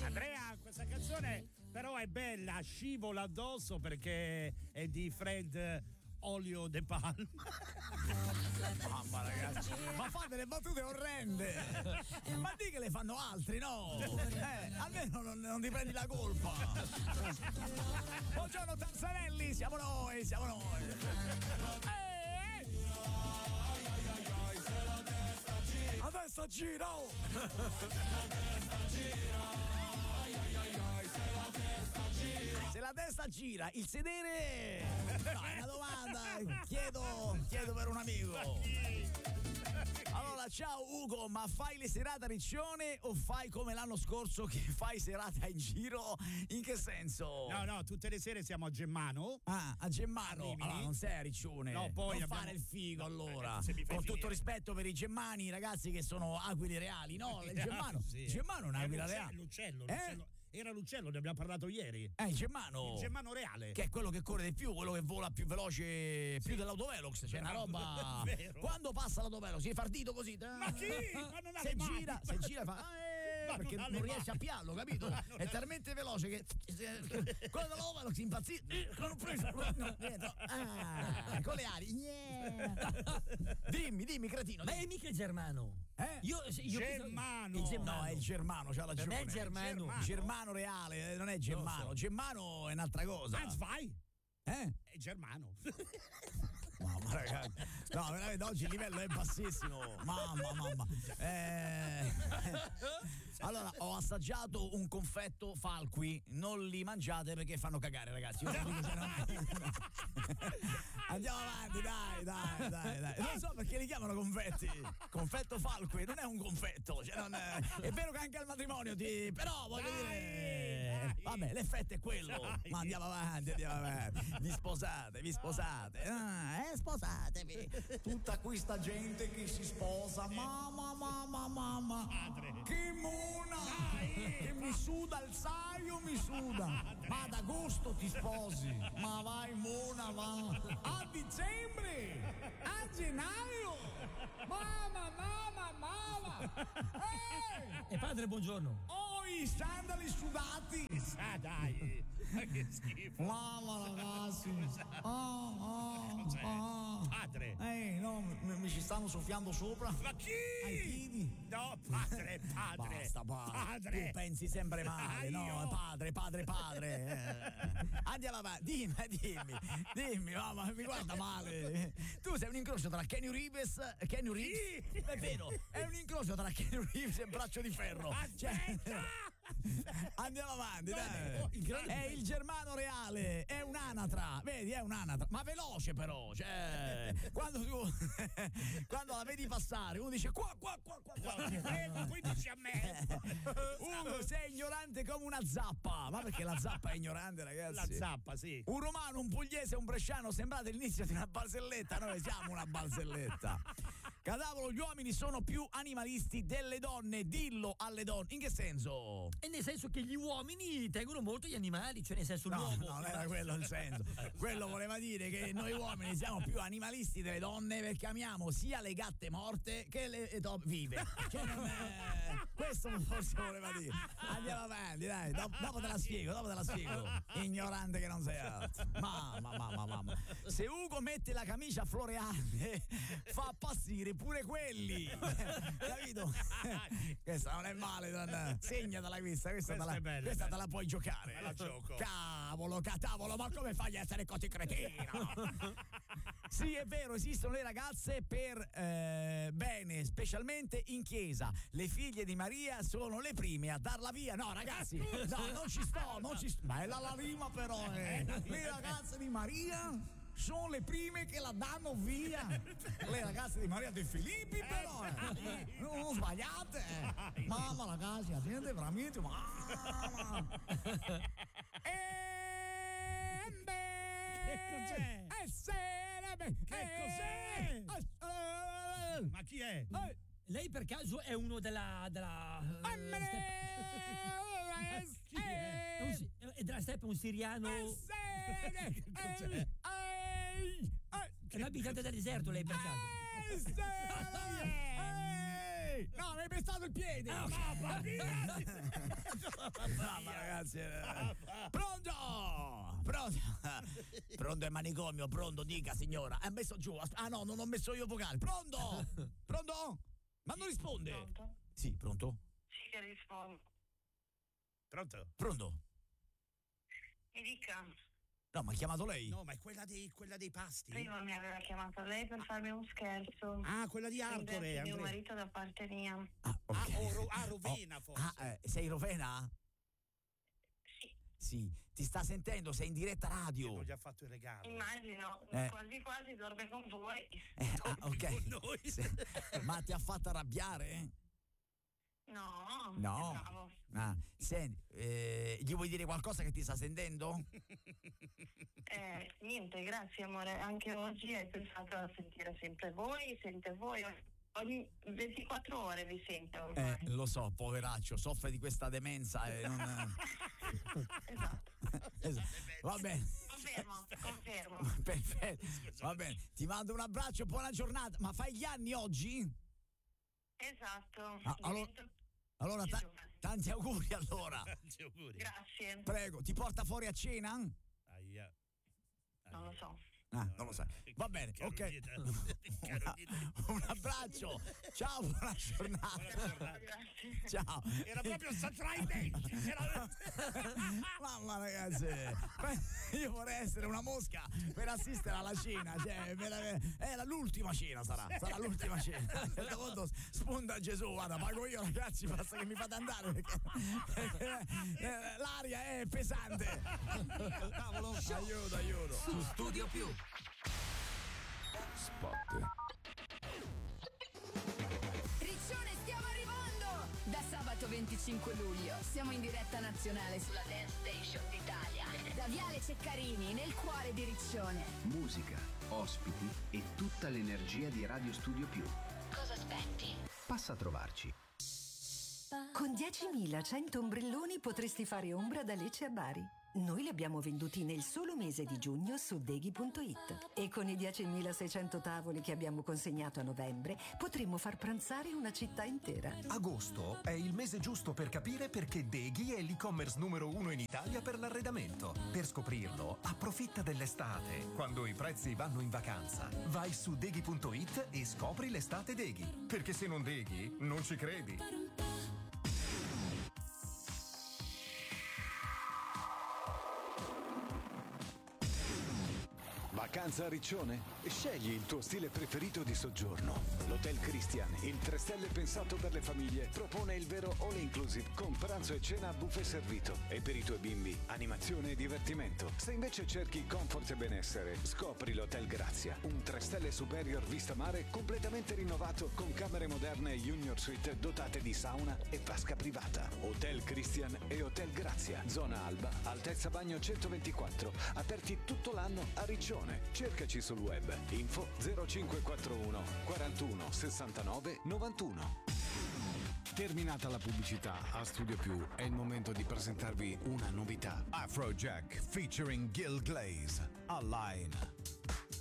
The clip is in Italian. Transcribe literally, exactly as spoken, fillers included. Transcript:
Andrea, questa canzone però è bella, scivola addosso perché è di Fred Olio De Palma. Mamma ragazzi, ma fa delle battute orrende. Ma di che le fanno altri, no? Eh, almeno non, non ti prendi la colpa. Buongiorno Tarzanelli, siamo noi, siamo noi. Eh, eh. Adesso giro. Se la testa gira, il sedere. No, è una domanda. Chiedo, chiedo per un amico. Allora, ciao Ugo, ma fai le serate a Riccione o fai come l'anno scorso che fai serata in giro? In che senso? No, no, tutte le sere siamo a Gemmano. Ah, a Gemmano. Rimini. Allora, non sei a Riccione. No, poi non abbiamo... fare il figo allora. Eh, Con finire. tutto rispetto per i gemmani, ragazzi che sono aquile reali. No, il Gemmano. Sì. Gemmano è un'aquila È reale. L'uccello, Eh? l'uccello. Era l'uccello, ne abbiamo parlato ieri. Eh, il Gemmano. Il Gemmano reale. Che è quello che corre di più, quello che vola più veloce, più dell'autovelox. C'è una roba. Vero. Quando passa l'autovelox, si è fardito così. Ma chi? Ma non ha se le mani. gira, se gira fa. Eh, Ma perché non ha non, le riesce mani. a piarlo, capito? Ma non È ha- talmente veloce che. Quello dell'autovelox impazzisce. L'ho preso. No, dietro. Ah, con le ali. Yeah. Dimmi, dimmi, cretino. Ma è mica il germano. Eh? Io, io Germano. Il germano. No, è il germano, c'ha Per ragione. me è il germano. Germano. Il germano reale, eh, non è germano. so. Germano è un'altra cosa. Anzi, vai. Eh? È Germano. Mamma ragazzi, no, veramente oggi il livello è bassissimo. Mamma, mamma. Eh, allora, ho assaggiato un confetto Falqui. Non li mangiate perché fanno cagare, ragazzi. Io lo dico, se no- Andiamo avanti, dai, dai, dai, dai. Non so perché li chiamano confetti. Confetto Falqui non è un confetto. Cioè non è... è vero che anche al matrimonio ti. Però voglio Dai, dire. dai. Vabbè, l'effetto è quello. Dai. Ma andiamo avanti, andiamo avanti. Vi sposate, vi sposate. Ah, eh, sposatevi. Tutta questa gente che si sposa. Mamma, mamma, mamma. Padre. Che mona. Dai. Che mi suda il saio, mi suda. Ma ad agosto ti sposi. Ma vai, mona, va. A dicembre. A gennaio. Mamma, mamma, mamma. Ehi. E padre, buongiorno. Oh, i sandali sudati. Ah, dai. Ma che schifo. Mamma ragazzi. Oh, oh, Cos'è? oh. Padre. Ehi, no, mi, mi ci stanno soffiando sopra. Ma Ai chi? piedi. No, padre, padre. Basta, padre. Padre. Tu pensi sempre male, Ah, no? io? Padre, padre, padre. Eh. Andiamo avanti, dimmi, dimmi, dimmi, mamma, mi guarda male. Tu sei un incrocio tra Kenny Reeves, Kenny Reeves, Sì. è vero, è un incrocio tra Kenny Reeves e Braccio di Ferro. Aspetta. Andiamo avanti, No, dai. no, il grande- È il germano reale, è un'anatra, vedi, è un'anatra, ma veloce però, cioè, quando tu, quando la vedi passare, uno dice qua, qua, qua, qua, qua. No, ti prego, poi dici a me. Uno sei ignorante come una zappa, ma perché la zappa è ignorante, ragazzi? La zappa, sì. Un romano, un pugliese, un bresciano, sembrate l'inizio di una barzelletta, noi siamo una barzelletta. Cadavolo, gli uomini sono più animalisti delle donne, dillo alle donne. In che senso? E nel senso che gli uomini tengono molto gli animali, cioè nel senso No, l'uomo. no, non era quello il senso. Quello voleva dire che noi uomini siamo più animalisti delle donne perché amiamo sia le gatte morte che le eh, do- vive. Cioè non è... Questo forse voleva dire. Andiamo avanti, dai. Dopo, dopo te la spiego, dopo te la spiego. Ignorante che non sei altro. Mamma, mamma, mamma. Se Ugo mette la camicia floreale, fa appassire pure quelli. Capito? Questa non è male, non... segnatela questa, questa, Questa te la, è bella, questa è te la puoi giocare. Me la gioco. Cavolo, catavolo, ma come fai a essere così cretino? Sì, è vero, esistono le ragazze per eh, bene, specialmente in chiesa. Le figlie di Maria sono le prime a darla via. No, ragazzi, no, non ci sto, non ci sto. Bella la rima, però. Eh. Le ragazze di Maria sono le prime che la danno via. Le ragazze di Maria De Filippi, però. Eh. Non sbagliate. Eh. Mamma, ragazzi, siete veramente. Mamma. E Che cos'è? essere be- Che cos'è? Eh, Ma chi è? eh, Lei per caso è uno della. della eh, Step- è, un, si- è della Step un siriano. essere, Che cos'è? eh, eh, È un abitante del deserto, lei per caso. essere, eh. No, mi hai pestato il piede. Mamma mia! Mamma ragazzi. eh. Pronto? Pronto? Pronto è manicomio, pronto, dica signora. Ha messo giù. asp- Ah no, non ho messo io vocale. Pronto? Pronto? Ma non risponde. Pronto? Sì, pronto? Sì, che rispondo. Pronto? Pronto? Mi dica, No, ma ha chiamato lei? No, ma è quella dei, quella dei pasti? prima mi aveva chiamato lei per farmi un scherzo. Ah, quella di Arcore, Ringrazio mio Andrea. marito da parte mia. Ah, ok. Ah, o Ro- ah, Rovena, Oh, forse. Ah, eh, sei Rovena? Sì, Sì, ti sta sentendo, sei in diretta radio. Non gli ha fatto il regalo. immagino, Eh. quasi quasi dorme con voi. Eh, ah, ok. Con noi. Sì. Ma ti ha fatto arrabbiare? No, No. è bravo. Ah, senti, eh, gli vuoi dire qualcosa che ti sta sentendo? Eh, niente, grazie amore, anche oggi hai pensato a sentire sempre voi, sente voi, ogni ventiquattro ore vi sente Eh, ormai. lo so, poveraccio, soffre di questa demenza e non... Esatto, Esatto. Va bene. confermo, confermo. Perfetto. Va bene, ti mando un abbraccio, buona giornata. Ma fai gli anni oggi? Esatto. Ah, allora- divento Allora, più ta- giovane. tanti auguri allora. Tanti auguri. Grazie, Prego, ti porta fuori a cena? Aia. non lo so. Ah, non lo sai. Va bene, ok. Carolina, Una- Carolina. un abbraccio. Ciao, buona giornata. Buona giornata. Grazie. Ciao. Era proprio sta tra i denti. Era- Mamma ragazzi, io vorrei essere una mosca per assistere alla cena, cioè, me la- è la- l'ultima cena sarà, sarà l'ultima cena. A un certo punto spunta Gesù, guarda, pago io ragazzi, basta che mi fate andare perché, perché, eh, l'aria è pesante. Cavolo. Aiuto, aiuto. Su Studio Più. Spot. Riccione, stiamo arrivando! Da sabato venticinque luglio siamo in diretta nazionale sulla Dance Station d'Italia. Da Viale Ceccarini, nel cuore di Riccione. Musica, ospiti e tutta l'energia di Radio Studio Più. Cosa aspetti? Passa a trovarci. Con diecimilacento ombrelloni potresti fare ombra da Lecce a Bari. Noi li abbiamo venduti nel solo mese di giugno su deghi punto it e con i diecimilaseicento tavoli che abbiamo consegnato a novembre potremmo far pranzare una città intera. Agosto è il mese giusto per capire perché Deghi è l'e-commerce numero uno in Italia per l'arredamento. Per scoprirlo, approfitta dell'estate, quando i prezzi vanno in vacanza. Vai su deghi punto it e scopri l'estate Deghi. Perché se non Deghi, non ci credi. Vacanza a Riccione? Scegli il tuo stile preferito di soggiorno. L'Hotel Christian, il tre stelle pensato per le famiglie, propone il vero all inclusive con pranzo e cena a buffet servito. E per i tuoi bimbi, animazione e divertimento. Se invece cerchi comfort e benessere, scopri l'Hotel Grazia, un tre stelle superior vista mare completamente rinnovato con camere moderne e junior suite dotate di sauna e vasca privata. Hotel Christian e Hotel Grazia, zona Alba, altezza bagno centoventiquattro, aperti tutto l'anno a Riccione. Cercaci sul web info zero cinque quattro uno quarantuno sessantanove novantuno. Terminata la pubblicità, a Studio Più è il momento di presentarvi una novità. Afrojack featuring Gil Glaze. Online.